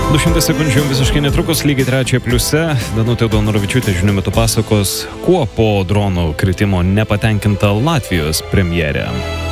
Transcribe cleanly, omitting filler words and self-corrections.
200 sekundžių visiškai netrukus, lygiai 3 pliuse. Danutė Donoravičiūtė žinių metu pasakos, kuo po dronų kritimo nepatenkinta Latvijos premjerė.